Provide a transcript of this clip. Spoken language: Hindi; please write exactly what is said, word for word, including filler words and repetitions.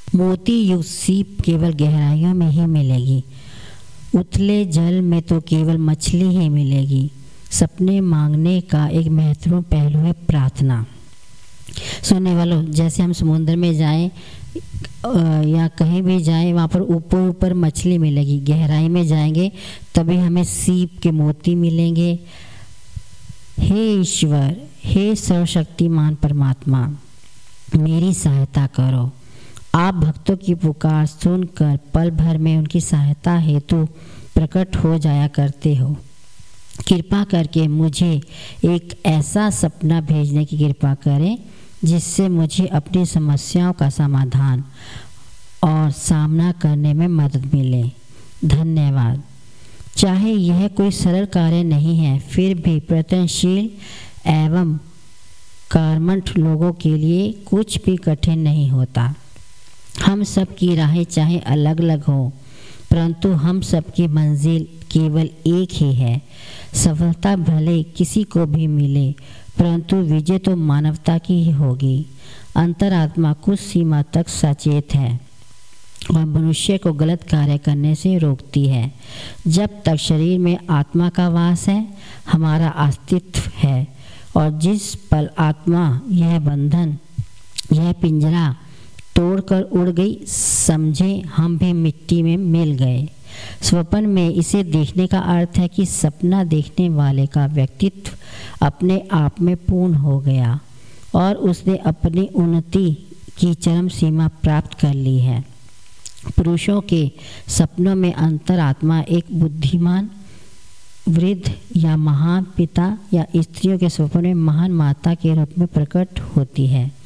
मोती युक्त सीप केवल गहराइयों में ही मिलेगी। उथले जल में तो केवल मछली ही मिलेगी। सपने मांगने का एक महत्वपूर्ण पहलू है प्रार्थना। सुनने वालों, जैसे हम समुद्र में जाएं या कहीं भी जाएं, वहाँ पर ऊपर ऊपर मछली मिलेगी, गहराई में जाएंगे तभी हमें सीप के मोती मिलेंगे। हे ईश्वर, हे सर्वशक्तिमान परमात्मा, मेरी सहायता करो। आप भक्तों की पुकार सुनकर पल भर में उनकी सहायता हेतु प्रकट हो जाया करते हो। कृपा करके मुझे एक ऐसा सपना भेजने की कृपा करें जिससे मुझे अपनी समस्याओं का समाधान और सामना करने में मदद मिले। धन्यवाद। चाहे यह कोई सरल कार्य नहीं है, फिर भी प्रयत्नशील एवं कर्मठ लोगों के लिए कुछ भी कठिन नहीं होता। हम सब की राहें चाहे अलग अलग हो, परंतु हम सब की मंजिल केवल एक ही है। सफलता भले किसी को भी मिले, परंतु विजय तो मानवता की ही होगी। अंतरात्मा कुछ सीमा तक सचेत है और मनुष्य को गलत कार्य करने से रोकती है। जब तक शरीर में आत्मा का वास है, हमारा अस्तित्व है, और जिस पल आत्मा यह बंधन, यह पिंजरा तोड़कर उड़ गई, समझे हम भी मिट्टी में मिल गए। स्वप्न में इसे देखने का अर्थ है कि सपना देखने वाले का व्यक्तित्व अपने आप में पूर्ण हो गया और उसने अपनी उन्नति की चरम सीमा प्राप्त कर ली है। पुरुषों के सपनों में अंतरात्मा एक बुद्धिमान वृद्ध या महान पिता या स्त्रियों के सपनों में महान माता के रूप में प्रकट होती है।